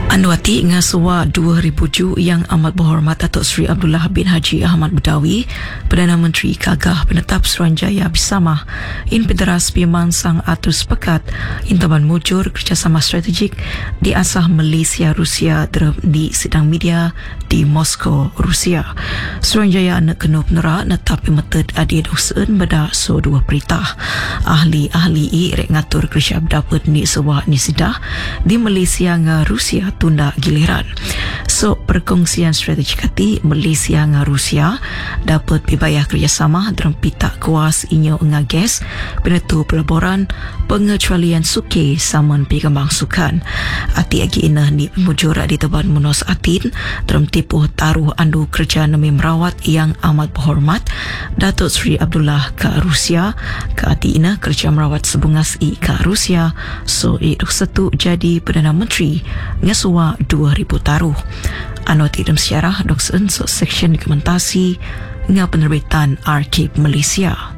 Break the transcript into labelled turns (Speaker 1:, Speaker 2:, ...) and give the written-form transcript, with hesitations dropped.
Speaker 1: Anwati ngasuwa 2000 yang amat berhormat Datuk Seri Abdullah bin Haji Ahmad Badawi, Perdana Menteri Kagah penetap Suruhanjaya bersama in Pederas Piman sang atur sepakat in taban mujur kerjasama strategik di asah Malaysia Rusia di sidang media di Moskow, Rusia. Suruhanjaya anak kenup nerak netap imeted adi dosen beda so dua perintah. Ahli-ahli rek ngatur kerja berdapat ni sewa ni sidah di Malaysia dengan Rusia tunda giliran. So perkongsian strategi kati Malaysia dengan Rusia dapat dibayar kerjasama dalam pita kuas inyo dengan gas penentu pelaburan pengecualian suke saman pigambang sukan. Ati agi inah ni mujura di teban munos atin dalam tipu taruh andu kerja nami merawat yang amat berhormat Datuk Seri Abdullah ke Rusia ke ati inah kerja merawat sebungas i ke Rusia so satu jadi Perdana Menteri ngasuwa 2000 taruh. Anwati dalam sejarah Dr. Enso Seksyen Dokumentasi dengan penerbitan Arkib Malaysia.